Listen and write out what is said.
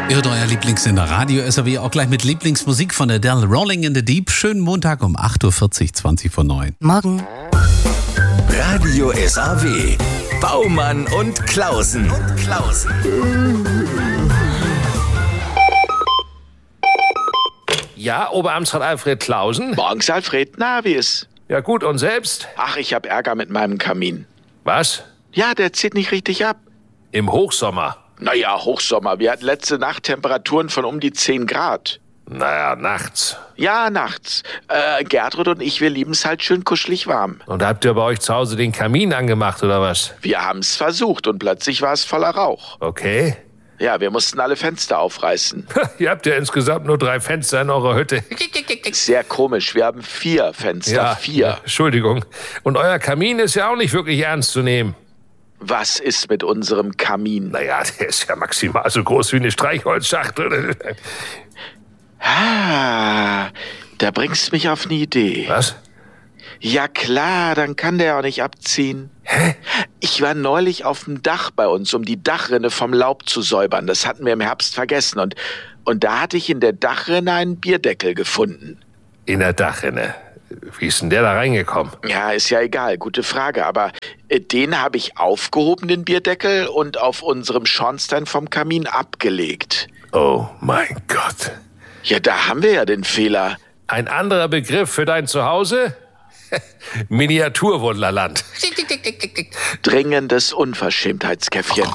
Ihr hört euer Lieblingssender Radio SAW auch gleich mit Lieblingsmusik von Adele, Rolling in the Deep. Schönen Montag um 8.40 Uhr, 20 vor 9. Morgen. Radio SAW. Baumann und Klausen. Ja, Oberamtsrat Alfred Klausen? Morgens, Alfred. Na, wie ist? Ja gut, und selbst? Ach, ich hab Ärger mit meinem Kamin. Was? Ja, der zieht nicht richtig ab. Im Hochsommer? Naja, Hochsommer. Wir hatten letzte Nacht Temperaturen von um die 10 Grad. Naja, nachts. Ja, nachts. Gertrud und ich, wir lieben's halt schön kuschelig warm. Und habt ihr bei euch zu Hause den Kamin angemacht, oder was? Wir haben's versucht und plötzlich war es voller Rauch. Okay. Ja, wir mussten alle Fenster aufreißen. Ihr habt ja insgesamt nur 3 Fenster in eurer Hütte. Sehr komisch. Wir haben 4 Fenster. 4. Entschuldigung. Und euer Kamin ist ja auch nicht wirklich ernst zu nehmen. Was ist mit unserem Kamin? Naja, der ist ja maximal so groß wie eine Streichholzschachtel. Ah, da bringst mich auf eine Idee. Was? Ja klar, dann kann der auch nicht abziehen. Hä? Ich war neulich auf dem Dach bei uns, um die Dachrinne vom Laub zu säubern. Das hatten wir im Herbst vergessen. Und da hatte ich in der Dachrinne einen Bierdeckel gefunden. In der Dachrinne. Wie ist denn der da reingekommen? Ja, ist ja egal, gute Frage. Aber den habe ich aufgehoben, den Bierdeckel, und auf unserem Schornstein vom Kamin abgelegt. Oh mein Gott. Ja, da haben wir ja den Fehler. Ein anderer Begriff für dein Zuhause? Miniaturwunderland. Dringendes Unverschämtheitskäffchen.